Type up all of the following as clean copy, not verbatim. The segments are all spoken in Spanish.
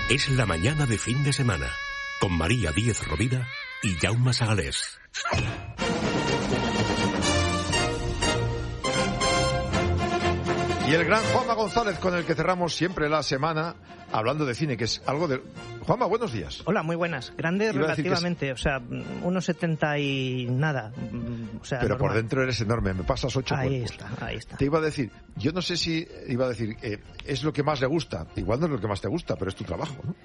Es la mañana de fin de semana, con María Díez Rovira y Jaume Sagalés. Y el gran Juanma González, con el que cerramos siempre la semana, hablando de cine, que es algo de... Juanma, buenos días. Hola, muy buenas. Grande relativamente, o sea, 1,70 y nada. O sea, pero normal. Por dentro eres enorme, me pasas 8 cuerpos. Ahí está. Te iba a decir, yo no sé si iba a decir, es lo que más le gusta. Igual no es lo que más te gusta, pero es tu trabajo, ¿no?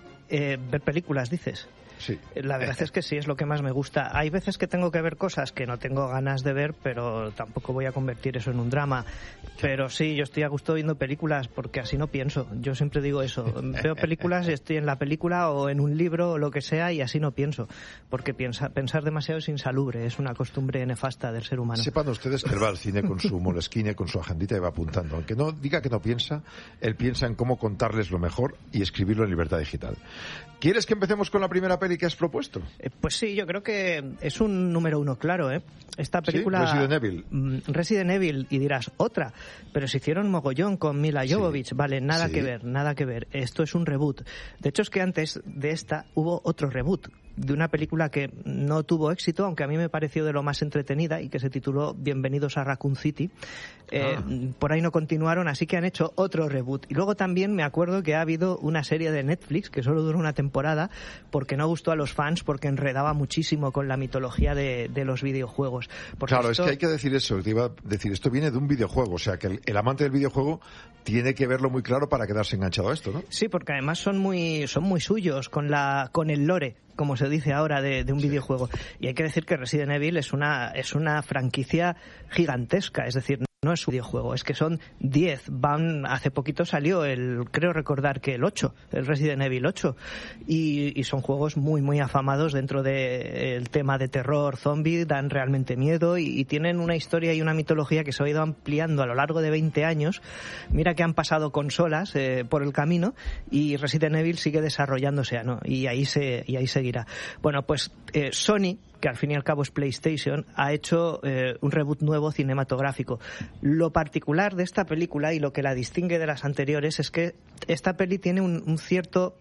Ver películas, dices. Sí. La verdad es que sí, es lo que más me gusta. Hay veces que tengo que ver cosas que no tengo ganas de ver, pero tampoco voy a convertir eso en un drama. Pero sí, yo estoy a gusto viendo películas porque así no pienso. Yo siempre digo eso. Veo películas y estoy en la película o en un libro o lo que sea y así no pienso. Porque pensar demasiado es insalubre, es una costumbre nefasta del ser humano. Sepan ustedes que él va al cine con su molesquine, con su agendita y va apuntando. Aunque no diga que no piensa, él piensa en cómo contarles lo mejor y escribirlo en libertad digital. ¿Quieres que empecemos con la primera peli que has propuesto? Pues sí, yo creo que es un número uno claro, ¿eh? Esta película... ¿Sí? Resident Evil, y dirás, otra, pero se hicieron mogollón con Mila Jovovich, sí. Vale, nada que ver, esto es un reboot. De hecho es que antes de esta hubo otro reboot de una película que no tuvo éxito, aunque a mí me pareció de lo más entretenida y que se tituló Bienvenidos a Raccoon City. Por ahí no continuaron, así que han hecho otro reboot. Y luego también me acuerdo que ha habido una serie de Netflix que solo duró una temporada porque no gustó a los fans, porque enredaba muchísimo con la mitología de los videojuegos. Porque claro, es que hay que decir eso, te iba a decir, esto viene de un videojuego, o sea que el amante del videojuego tiene que verlo muy claro para quedarse enganchado a esto, ¿no? Sí, porque además son muy suyos con el lore, como se dice ahora, de un videojuego. Y hay que decir que Resident Evil es una franquicia gigantesca, es decir, no es un videojuego, es que son 10. Hace poquito salió creo recordar que el 8, el Resident Evil 8, y son juegos muy, muy afamados dentro del tema de terror, zombie, dan realmente miedo y tienen una historia y una mitología que se ha ido ampliando a lo largo de 20 años. Mira que han pasado consolas por el camino y Resident Evil sigue desarrollándose, ¿no? Y ahí seguirá. Bueno, pues Sony, que al fin y al cabo es PlayStation, ha hecho un reboot nuevo cinematográfico. Lo particular de esta película y lo que la distingue de las anteriores es que esta peli tiene un cierto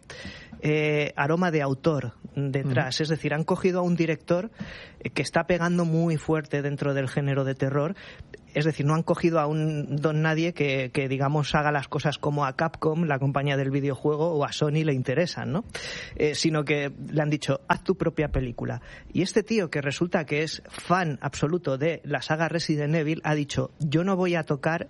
aroma de autor detrás. Es decir, han cogido a un director que está pegando muy fuerte dentro del género de terror. Es decir, no han cogido a un don nadie que digamos haga las cosas como a Capcom, la compañía del videojuego, o a Sony le interesan, ¿no? Sino que le han dicho, haz tu propia película. Y este tío, que resulta que es fan absoluto de la saga Resident Evil, ha dicho, yo no voy a tocar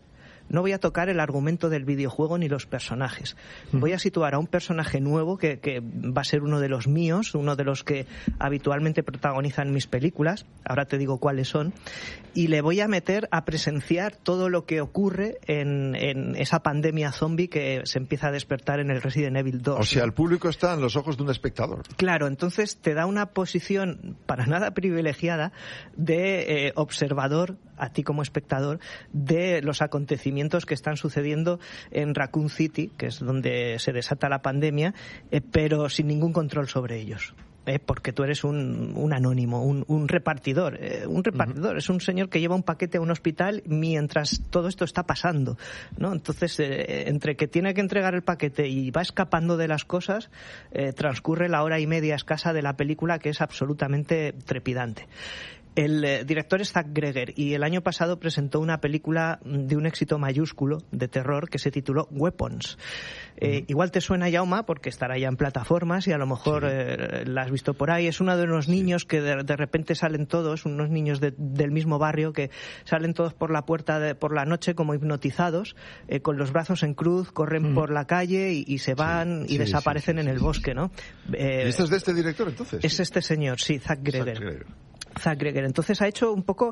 el argumento del videojuego ni los personajes. Voy a situar a un personaje nuevo que va a ser uno de los míos, uno de los que habitualmente protagonizan mis películas, ahora te digo cuáles son, y le voy a meter a presenciar todo lo que ocurre en esa pandemia zombie que se empieza a despertar en el Resident Evil 2. O sea, el público está en los ojos de un espectador. Claro, entonces te da una posición para nada privilegiada de observador, a ti como espectador, de los acontecimientos que están sucediendo en Raccoon City, que es donde se desata la pandemia, pero sin ningún control sobre ellos. Porque tú eres un anónimo, un repartidor. Un repartidor es un señor que lleva un paquete a un hospital mientras todo esto está pasando, ¿no? Entonces, entre que tiene que entregar el paquete y va escapando de las cosas, transcurre la hora y media escasa de la película, que es absolutamente trepidante. El director es Zack Greger y el año pasado presentó una película de un éxito mayúsculo de terror que se tituló Weapons. Igual te suena, Jaume, porque estará ya en plataformas y a lo mejor la has visto por ahí. Es uno de los niños que de repente salen todos, unos niños del mismo barrio que salen todos por la puerta por la noche como hipnotizados, con los brazos en cruz, corren por la calle y se van y desaparecen en el bosque, ¿no? ¿Y esto es de este director, entonces? Es este señor, sí, Zack Greger. Zack Greger. Entonces ha hecho un poco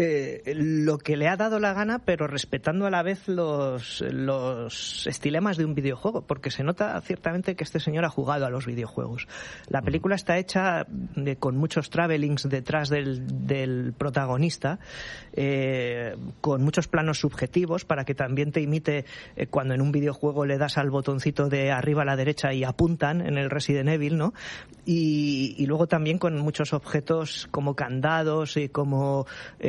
lo que le ha dado la gana, pero respetando a la vez los estilemas de un videojuego, porque se nota ciertamente que este señor ha jugado a los videojuegos. La película está hecha con muchos travelings detrás del protagonista, con muchos planos subjetivos para que también te imite cuando en un videojuego le das al botoncito de arriba a la derecha y apuntan en el Resident Evil, ¿no? Y luego también con muchos objetos como candados y como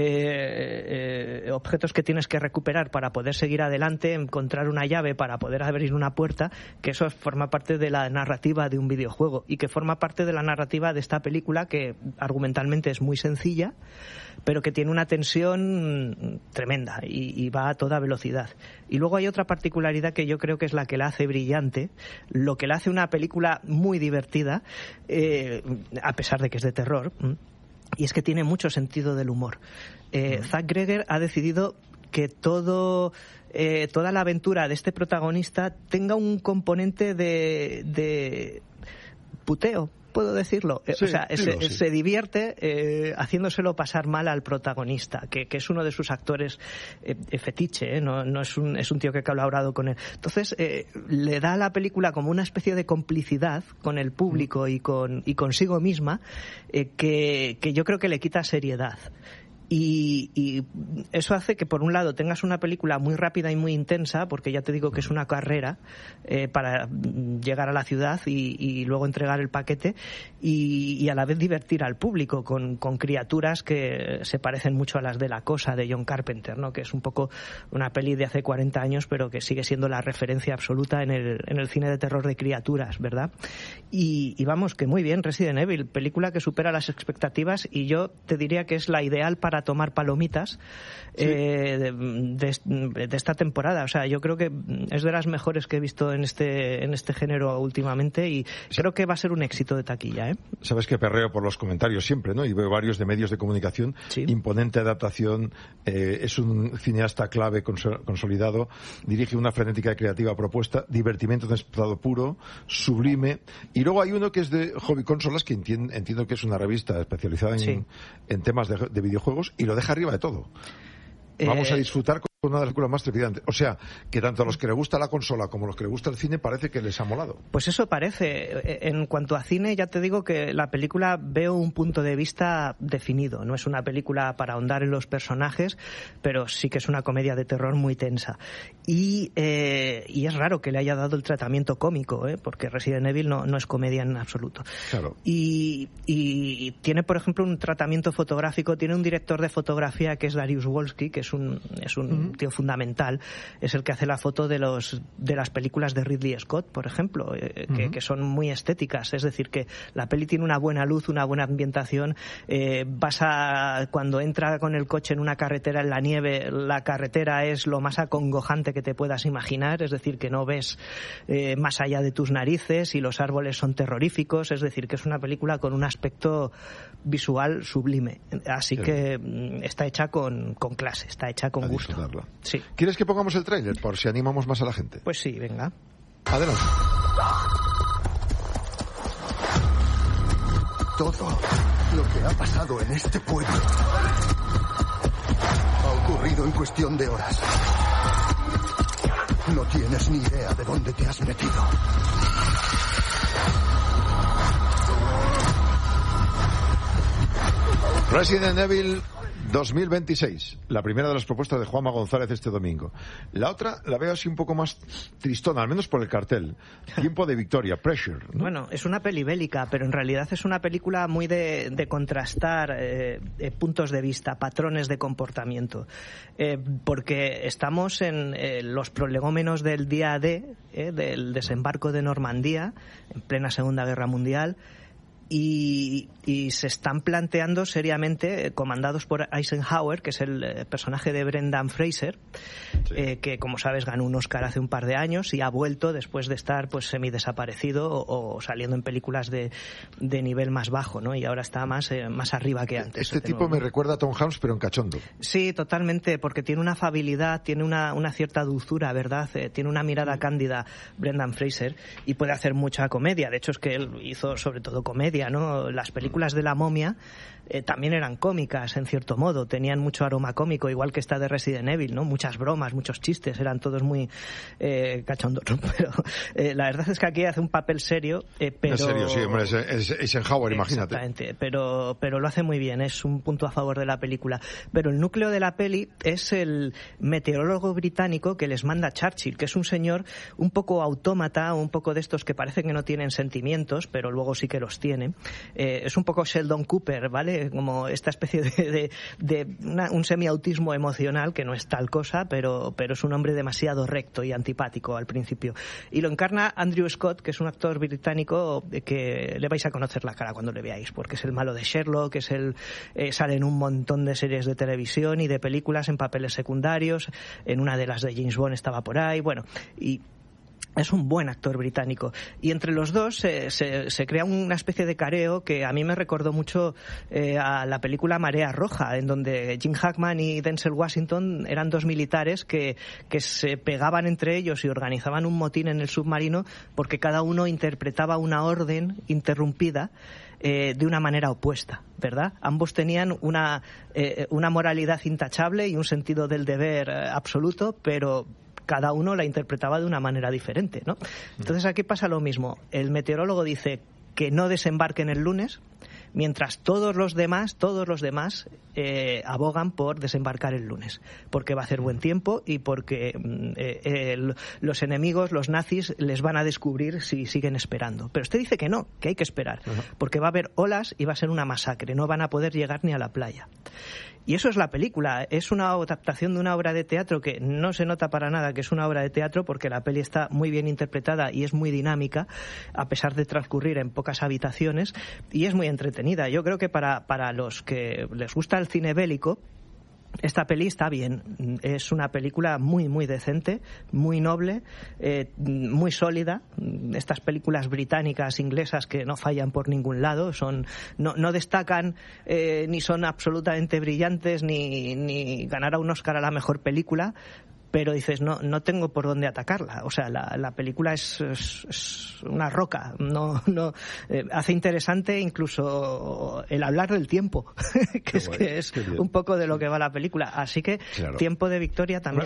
objetos que tienes que recuperar para poder seguir adelante, encontrar una llave para poder abrir una puerta, que eso forma parte de la narrativa de un videojuego y que forma parte de la narrativa de esta película, que argumentalmente es muy sencilla, pero que tiene una tensión tremenda y va a toda velocidad. Y luego hay otra particularidad que yo creo que es la que la hace brillante, lo que la hace una película muy divertida, a pesar de que es de terror, y es que tiene mucho sentido del humor. Zach Greger ha decidido que toda la aventura de este protagonista tenga un componente de puteo, puedo decirlo. Sí, o sea, sí. se divierte haciéndoselo pasar mal al protagonista, que es uno de sus actores fetiche, no es un tío que ha colaborado con él. Entonces, le da a la película como una especie de complicidad con el público y consigo misma, que yo creo que le quita seriedad. Y eso hace que, por un lado, tengas una película muy rápida y muy intensa, porque ya te digo que es una carrera para llegar a la ciudad y luego entregar el paquete, y a la vez divertir al público con criaturas que se parecen mucho a las de La Cosa, de John Carpenter, ¿no? Que es un poco una peli de hace 40 años, pero que sigue siendo la referencia absoluta en el cine de terror de criaturas, ¿verdad? Y vamos, que muy bien, Resident Evil, película que supera las expectativas, y yo te diría que es la ideal para tomar palomitas de esta temporada. O sea, yo creo que es de las mejores que he visto en este género últimamente, y creo que va a ser un éxito de taquilla, ¿eh? Sabes que perreo por los comentarios siempre, ¿no? Y veo varios de medios de comunicación. Sí. Imponente adaptación, es un cineasta clave consolidado, dirige una frenética y creativa propuesta, divertimento en estado puro, sublime. Y luego hay uno que es de Hobby Consolas, que entiendo que es una revista especializada en temas de videojuegos, y lo deja arriba de todo. Vamos a disfrutar con una de las películas más trepidantes. O sea, que tanto a los que les gusta la consola como a los que les gusta el cine parece que les ha molado. Pues eso parece. En cuanto a cine, ya te digo que la película veo un punto de vista definido. No es una película para ahondar en los personajes, pero sí que es una comedia de terror muy tensa. Y es raro que le haya dado el tratamiento cómico, porque Resident Evil no es comedia en absoluto. Claro. Y tiene, por ejemplo, un tratamiento fotográfico. Tiene un director de fotografía que es Dariusz Wolski, que es un tío fundamental. Es el que hace la foto de las películas de Ridley Scott, por ejemplo, que son muy estéticas. Es decir, que la peli tiene una buena luz, una buena ambientación. Cuando entra con el coche en una carretera en la nieve, la carretera es lo más acongojante que te puedas imaginar. Es decir, que no ves más allá de tus narices, y los árboles son terroríficos. Es decir, que es una película con un aspecto visual sublime. Así que está hecha con clase, está hecha con gusto. Sí. ¿Quieres que pongamos el tráiler por si animamos más a la gente? Pues sí, venga. Adelante. Todo lo que ha pasado en este pueblo ha ocurrido en cuestión de horas. No tienes ni idea de dónde te has metido. Resident Evil 2026, la primera de las propuestas de Juanma González este domingo. La otra la veo así un poco más tristona, al menos por el cartel. Tiempo de victoria, Pressure, ¿no? Bueno, es una peli bélica, pero en realidad es una película muy de contrastar puntos de vista, patrones de comportamiento. Porque estamos en los prolegómenos del día D, del desembarco de Normandía, en plena Segunda Guerra Mundial. Y se están planteando seriamente, comandados por Eisenhower, que es el personaje de Brendan Fraser, que, como sabes, ganó un Oscar hace un par de años y ha vuelto después de estar pues semidesaparecido o saliendo en películas de nivel más bajo, ¿no? Y ahora está más arriba que antes. Este tipo me recuerda a Tom Hanks, pero en cachondo. Sí, totalmente, porque tiene una afabilidad, tiene una cierta dulzura, ¿verdad? Tiene una mirada cándida, Brendan Fraser, y puede hacer mucha comedia. De hecho, es que él hizo sobre todo comedia, ¿no? Las películas de la momia también eran cómicas, en cierto modo, tenían mucho aroma cómico, igual que esta de Resident Evil, ¿no? Muchas bromas, muchos chistes, eran todos muy cachondos, ¿no? Pero la verdad es que aquí hace un papel serio, pero... En serio, sí, hombre, es Eisenhower, imagínate. Exactamente, pero lo hace muy bien, es un punto a favor de la película. Pero el núcleo de la peli es el meteorólogo británico que les manda Churchill, que es un señor un poco autómata, un poco de estos que parecen que no tienen sentimientos, pero luego sí que los tienen. Es un poco Sheldon Cooper, ¿vale? tiene como esta especie de un semiautismo emocional, que no es tal cosa, pero es un hombre demasiado recto y antipático al principio. Y lo encarna Andrew Scott, que es un actor británico que le vais a conocer la cara cuando le veáis, porque es el malo de Sherlock, sale en un montón de series de televisión y de películas en papeles secundarios, en una de las de James Bond estaba por ahí, bueno, y es un buen actor británico. Y entre los dos se crea una especie de careo que a mí me recordó mucho a la película Marea Roja, en donde Jim Hackman y Denzel Washington eran dos militares que se pegaban entre ellos y organizaban un motín en el submarino porque cada uno interpretaba una orden interrumpida de una manera opuesta, ¿verdad? Ambos tenían una moralidad intachable y un sentido del deber absoluto, pero cada uno la interpretaba de una manera diferente, ¿no? Entonces aquí pasa lo mismo. El meteorólogo dice que no desembarquen el lunes, mientras todos los demás abogan por desembarcar el lunes, porque va a hacer buen tiempo y porque los enemigos, los nazis, les van a descubrir si siguen esperando. Pero usted dice que no, que hay que esperar, porque va a haber olas y va a ser una masacre, no van a poder llegar ni a la playa. Y eso es la película, es una adaptación de una obra de teatro que no se nota para nada que es una obra de teatro, porque la peli está muy bien interpretada y es muy dinámica, a pesar de transcurrir en pocas habitaciones, y es muy entretenida. Yo creo que para los que les gusta el cine bélico, esta peli está bien. Es una película muy, muy decente, muy noble, muy sólida. Estas películas británicas, inglesas, que no fallan por ningún lado, no destacan ni son absolutamente brillantes, ni ganar a un Oscar a la mejor película, pero dices, no tengo por dónde atacarla. O sea, la película es una roca. Hace interesante incluso el hablar del tiempo, que es un poco de lo que va la película. Así que claro, Tiempo de Victoria también.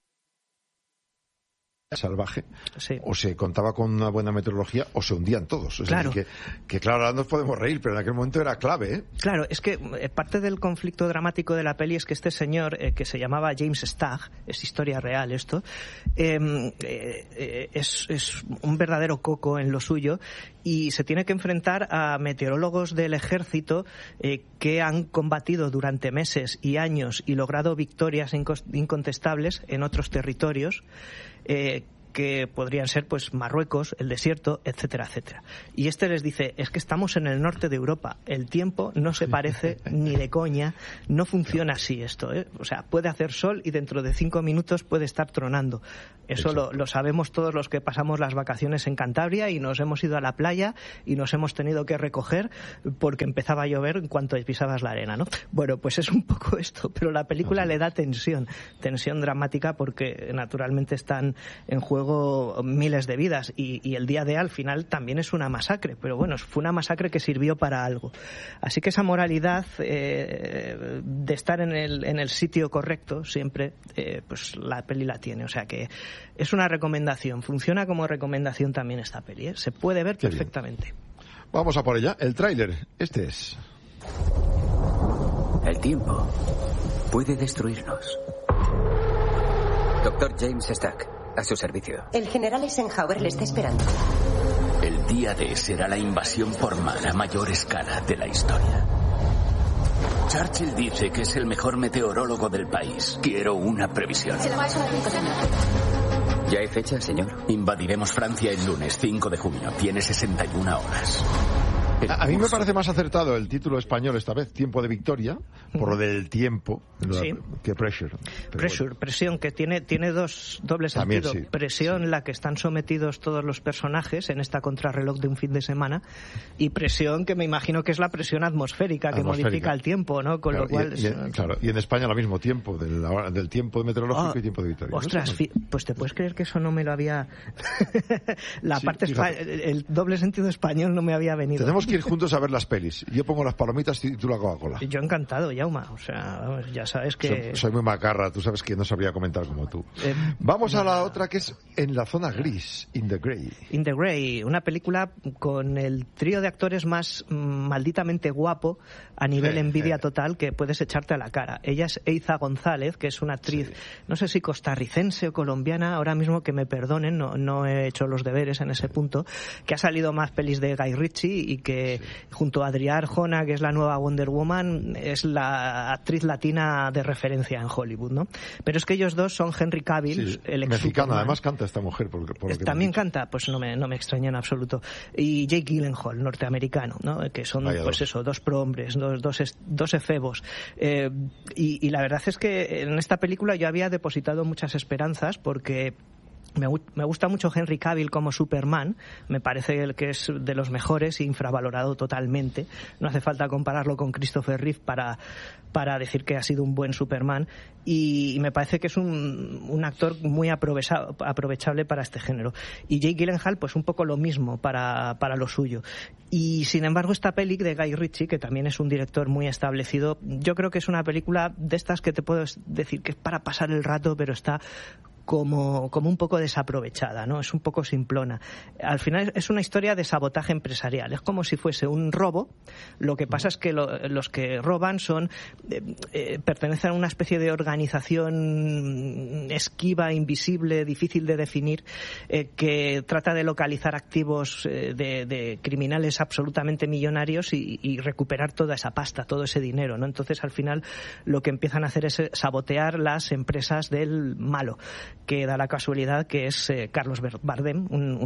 Salvaje, sí. O se contaba con una buena meteorología o se hundían todos. Es decir, que claro, ahora nos podemos reír, pero en aquel momento era clave, ¿eh? Claro, es que parte del conflicto dramático de la peli es que este señor, que se llamaba James Stagg, es historia real esto, es un verdadero coco en lo suyo y se tiene que enfrentar a meteorólogos del ejército que han combatido durante meses y años y logrado victorias incontestables en otros territorios, que podrían ser pues Marruecos, el desierto, etcétera, etcétera. Y este les dice, es que estamos en el norte de Europa, el tiempo no se parece ni de coña, no funciona así esto, ¿eh? O sea, puede hacer sol y dentro de 5 minutos puede estar tronando. Eso lo sabemos todos los que pasamos las vacaciones en Cantabria y nos hemos ido a la playa y nos hemos tenido que recoger porque empezaba a llover en cuanto pisabas la arena, ¿no? Bueno, pues es un poco esto, pero la película le da tensión dramática, porque naturalmente están en juego miles de vidas y el día D al final también es una masacre, pero bueno, fue una masacre que sirvió para algo. Así que esa moralidad de estar en el sitio correcto siempre, pues la peli la tiene. O sea que es una recomendación, funciona como recomendación también esta peli, ¿eh? Se puede ver perfectamente. Vamos a por ella, el tráiler, este es. El tiempo puede destruirnos. Dr. James Stagg, a su servicio. El general Eisenhower le está esperando. El día D será la invasión por mar a mayor escala de la historia. Churchill dice que es el mejor meteorólogo del país. Quiero una previsión. ¿Ya hay fecha, señor? Invadiremos Francia el lunes 5 de junio. Tiene 61 horas. A mí me parece más acertado el título español esta vez, Tiempo de Victoria, por lo del tiempo, sí, que Pressure. Presión, que tiene doble sentido. Sí, presión, la que están sometidos todos los personajes en esta contrarreloj de un fin de semana, y presión, que me imagino que es la presión atmosférica que modifica el tiempo, ¿no? Con claro, lo cual... y en España lo mismo, tiempo, del tiempo meteorológico y tiempo de Victoria. Ostras, pues te puedes creer que eso no me lo había... el doble sentido español no me había venido. Tenemos que ir juntos a ver las pelis. Yo pongo las palomitas y tú la Coca-Cola. Yo encantado, Yauma. O sea, ya sabes que... Soy muy macarra, tú sabes que no sabría comentar como tú. Vamos a la otra, que es En la zona gris, In the Grey. In the Grey, una película con el trío de actores más malditamente guapo a nivel envidia total que puedes echarte a la cara. Ella es Eiza González, que es una actriz, no sé si costarricense o colombiana, ahora mismo que me perdonen, no he hecho los deberes en ese punto, que ha salido más pelis de Guy Ritchie y que que junto a Adrià Arjona, que es la nueva Wonder Woman, es la actriz latina de referencia en Hollywood, ¿no? Pero es que ellos dos son Henry Cavill, el ex mexicana, Superman. además canta esta mujer. Por lo que también canta, pues no me extraña en absoluto. Y Jake Gyllenhaal, norteamericano, ¿no? Que son, pues eso, dos prohombres, dos efebos. Y la verdad es que en esta película yo había depositado muchas esperanzas porque me gusta mucho Henry Cavill como Superman, me parece que es de los mejores, infravalorado totalmente. No hace falta compararlo con Christopher Reeve para decir que ha sido un buen Superman, y me parece que es un actor muy aprovechable para este género. Y Jake Gyllenhaal, pues un poco lo mismo para lo suyo. Y sin embargo, esta peli de Guy Ritchie, que también es un director muy establecido, yo creo que es una película de estas que te puedo decir que es para pasar el rato, pero está como un poco desaprovechada, ¿no? Es un poco simplona. Al final es una historia de sabotaje empresarial. Es como si fuese un robo. Lo que pasa es que los que roban pertenecen a una especie de organización esquiva, invisible, difícil de definir, que trata de localizar activos de criminales absolutamente millonarios y recuperar toda esa pasta, todo ese dinero, ¿no? Entonces, al final, lo que empiezan a hacer es sabotear las empresas del malo, que da la casualidad que es Carlos Bardem,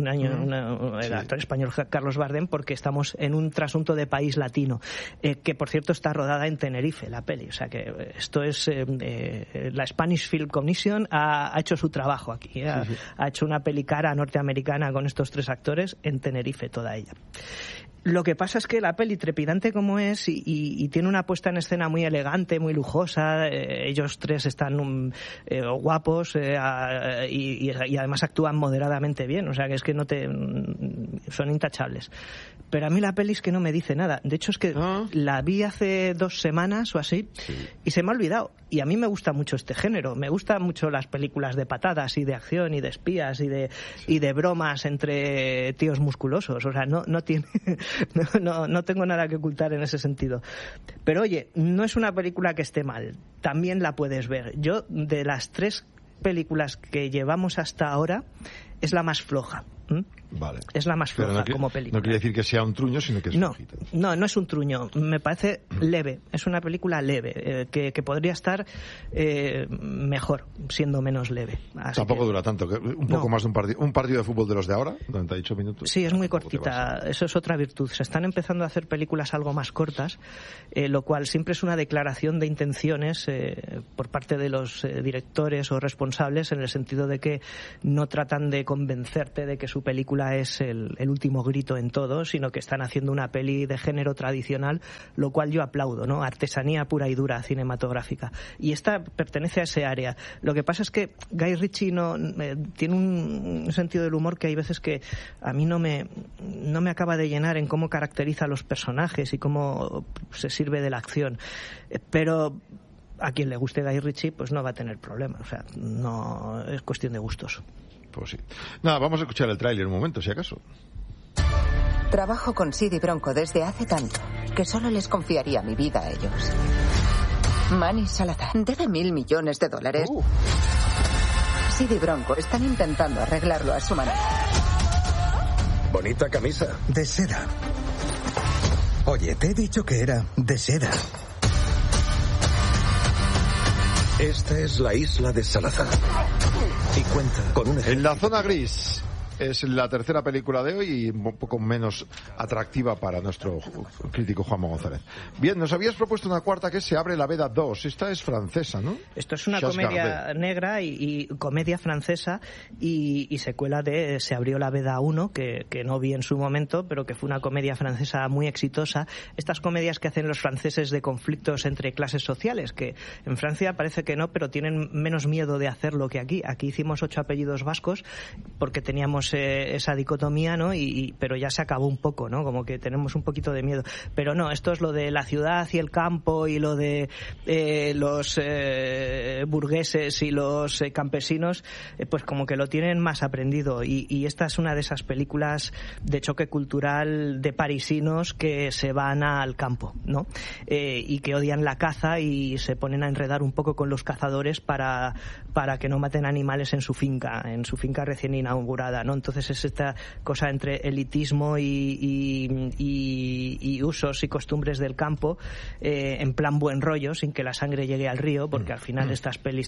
el actor español Carlos Bardem, porque estamos en un trasunto de país latino, que por cierto está rodada en Tenerife, la peli. O sea que esto es la Spanish Film Commission ha hecho su trabajo aquí, ha hecho una peli cara norteamericana con estos tres actores en Tenerife, toda ella. Lo que pasa es que la peli, trepidante como es, y tiene una puesta en escena muy elegante, muy lujosa, ellos tres están guapos y además actúan moderadamente bien, o sea que es que son intachables. Pero a mí la peli es que no me dice nada. De hecho, es que la vi hace 2 semanas o así, y se me ha olvidado. Y a mí me gusta mucho este género, me gustan mucho las películas de patadas y de acción y de espías y de bromas entre tíos musculosos. O sea, no tiene... No tengo nada que ocultar en ese sentido. Pero oye, no es una película que esté mal. También la puedes ver. Yo, de las 3 películas que llevamos hasta ahora, es la más floja. Vale. Es la más floja como película. No quiere decir que sea un truño, sino que es flojita. No es un truño. Me parece leve. Es una película leve, que podría estar mejor, siendo menos leve. Así tampoco dura tanto. Un poco más de un partido de fútbol de los de ahora, 98 minutos. Sí, es muy cortita. Eso es otra virtud. Se están empezando a hacer películas algo más cortas, lo cual siempre es una declaración de intenciones por parte de los directores o responsables, en el sentido de que no tratan de convencerte de que su película es el último grito en todo, sino que están haciendo una peli de género tradicional, lo cual yo aplaudo, ¿no? Artesanía pura y dura cinematográfica. Y esta pertenece a ese área. Lo que pasa es que Guy Ritchie tiene un sentido del humor que hay veces que a mí no me acaba de llenar en cómo caracteriza a los personajes y cómo se sirve de la acción. Pero a quien le guste Guy Ritchie, pues no va a tener problema. O sea, no es cuestión de gustos. Pues sí. Nada, vamos a escuchar el tráiler un momento, si acaso. Trabajo con Sid y Bronco desde hace tanto que solo les confiaría mi vida a ellos. Manny Salazar debe $1.000 millones. Sid y Bronco están intentando arreglarlo a su manera. Bonita camisa. De seda. Oye, te he dicho que era de seda. Esta es la isla de Salazar. Y cuenta con un... En la zona gris. Es la tercera película de hoy y un poco menos atractiva para nuestro crítico Juanma González. Bien, nos habías propuesto una cuarta que es Se abre la veda 2. Esta es francesa, ¿no? Esto es una comedia negra y comedia francesa y secuela de Se abrió la veda 1, que no vi en su momento, pero que fue una comedia francesa muy exitosa. Estas comedias que hacen los franceses de conflictos entre clases sociales, que en Francia parece que no, pero tienen menos miedo de hacerlo que aquí. Aquí hicimos 8 apellidos vascos porque teníamos esa dicotomía, ¿no? Pero ya se acabó un poco, ¿no? Como que tenemos un poquito de miedo. Pero no, esto es lo de la ciudad y el campo y lo de los burgueses y los campesinos, pues como que lo tienen más aprendido. Y esta es una de esas películas de choque cultural de parisinos que se van al campo, ¿no? Y que odian la caza y se ponen a enredar un poco con los cazadores para que no maten animales en su finca recién inaugurada, ¿no? ¿no? Entonces es esta cosa entre elitismo y usos y costumbres del campo, en plan buen rollo, sin que la sangre llegue al río, porque al final estas pelis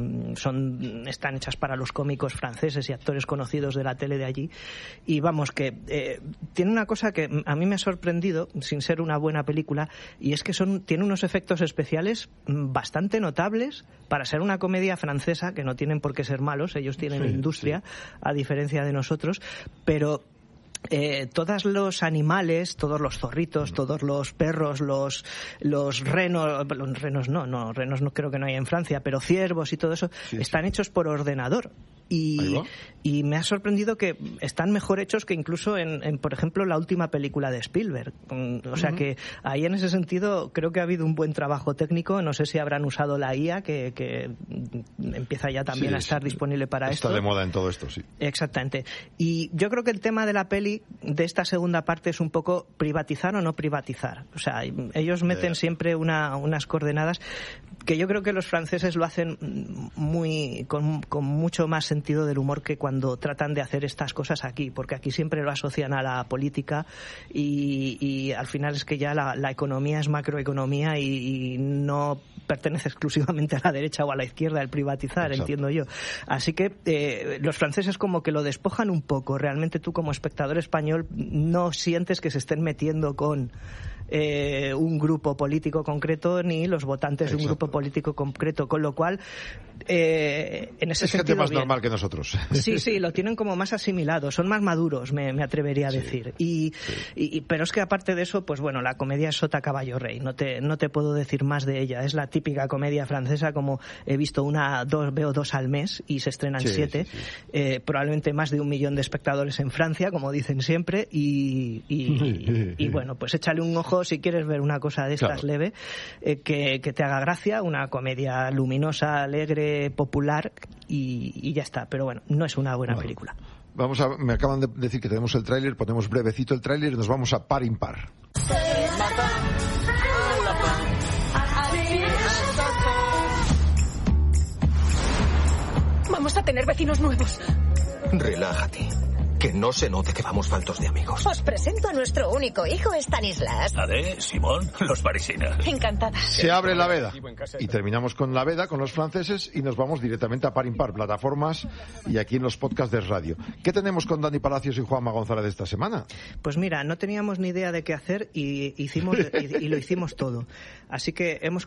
están hechas para los cómicos franceses y actores conocidos de la tele de allí, y vamos, que tiene una cosa que a mí me ha sorprendido, sin ser una buena película, y es que tiene unos efectos especiales bastante notables para ser una comedia francesa, que no tienen por qué ser malos, ellos tienen industria, a diferencia de nosotros, pero todos los animales, todos los zorritos, todos los perros, los renos no creo que no hay en Francia, pero ciervos y todo eso, están hechos por ordenador. Y me ha sorprendido que están mejor hechos que incluso en, por ejemplo, la última película de Spielberg. O sea que ahí, en ese sentido, creo que ha habido un buen trabajo técnico. No sé si habrán usado la IA, que empieza ya también a estar disponible para esto. Está de moda en todo esto, sí. Exactamente. Y yo creo que el tema de la peli, de esta segunda parte, es un poco privatizar o no privatizar. O sea, ellos meten siempre unas coordenadas que yo creo que los franceses lo hacen con mucho más sentido del humor que cuando tratan de hacer estas cosas aquí, porque aquí siempre lo asocian a la política y al final es que ya la economía es macroeconomía y no pertenece exclusivamente a la derecha o a la izquierda el privatizar. Exacto. Entiendo yo. Así que los franceses como que lo despojan un poco. Realmente tú, como espectador español, no sientes que se estén metiendo con un grupo político concreto ni los votantes de un grupo político concreto, con lo cual en ese sentido, gente más normal que nosotros. Sí, lo tienen como más asimilado, son más maduros, me atrevería a decir. Pero es que aparte de eso, pues bueno, la comedia es sota caballo rey, no te puedo decir más de ella. Es la típica comedia francesa, como he visto veo dos al mes y se estrenan 7, probablemente más de 1 millón de espectadores en Francia, como dicen siempre, y bueno, pues échale un ojo si quieres ver una cosa de estas leve, que te haga gracia, una comedia luminosa, alegre, popular, y ya está. Pero bueno, no es una buena película. Me acaban de decir que tenemos el tráiler, ponemos brevecito el tráiler y nos vamos a par impar. Vamos a tener vecinos nuevos. Relájate. Que no se note que vamos faltos de amigos. Os presento a nuestro único hijo, Stanislas. ¿Ade, Simón, los parisinas? Encantada. Se abre la veda. Y terminamos con la veda, con los franceses, y nos vamos directamente a par impar, plataformas y aquí en los podcasts de radio. ¿Qué tenemos con Dani Palacios y Juanma González esta semana? Pues mira, no teníamos ni idea de qué hacer y lo hicimos todo. Así que hemos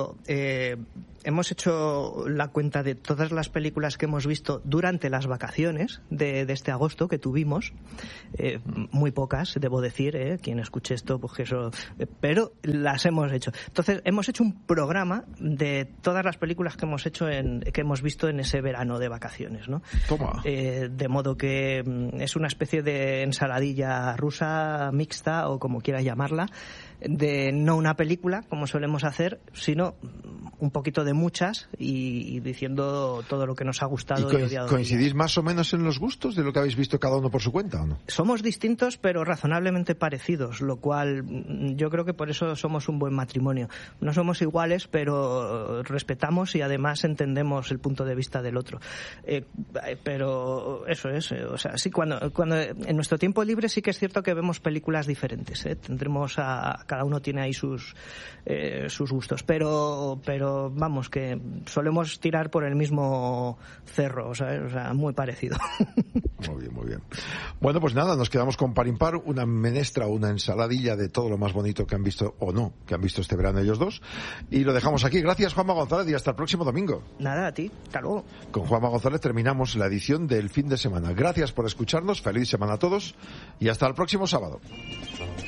hecho la cuenta de todas las películas que hemos visto durante las vacaciones de este agosto que tuvimos, muy pocas, debo decir, quien escuche esto, pues que eso, pero las hemos hecho. Entonces, hemos hecho un programa de todas las películas que hemos visto en ese verano de vacaciones, ¿no? Toma. De modo que es una especie de ensaladilla rusa mixta, o como quieras llamarla, de no una película, como solemos hacer, sino un poquito de muchas y diciendo todo lo que nos ha gustado. ¿Y coincidís más o menos en los gustos de lo que habéis visto cada uno por su cuenta, o no? Somos distintos, pero razonablemente parecidos, lo cual yo creo que por eso somos un buen matrimonio. No somos iguales, pero respetamos y además entendemos el punto de vista del otro. Pero eso es, o sea, sí, cuando en nuestro tiempo libre sí que es cierto que vemos películas diferentes, tendremos cada uno tiene ahí sus gustos, pero vamos, que solemos tirar por el mismo cerro, ¿sabes? O sea, muy parecido. Muy bien. Bueno, pues nada, nos quedamos con par impar, una menestra o una ensaladilla de todo lo más bonito que han visto, o no, que han visto este verano ellos dos, y lo dejamos aquí. Gracias, Juanma González, y hasta el próximo domingo. Nada, a ti, hasta luego. Con Juanma González terminamos la edición del fin de semana. Gracias por escucharnos, feliz semana a todos y hasta el próximo sábado.